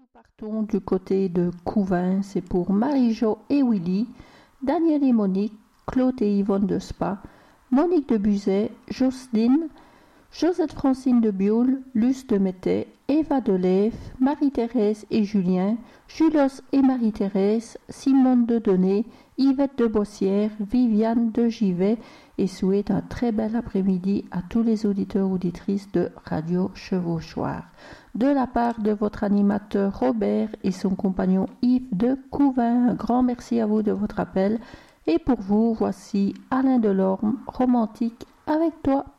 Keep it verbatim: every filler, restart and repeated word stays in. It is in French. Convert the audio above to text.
Partons du côté de Couvain, c'est pour Marie-Jo et Willy, Daniel et Monique, Claude et Yvonne de Spa, Monique de Buzet, Jocelyne, Josette Francine de Bioul, Luce de Métais, Eva de Lève, Marie-Thérèse et Julien, Julos et Marie-Thérèse, Simone de Donay, Yvette de Bossière, Viviane de Givet et souhaite un très bel après-midi à tous les auditeurs auditrices de Radio Chevauchoir. De la part de votre animateur Robert et son compagnon Yves de Couvain, un grand merci à vous de votre appel. Et pour vous, voici Alain Delorme, romantique avec toi.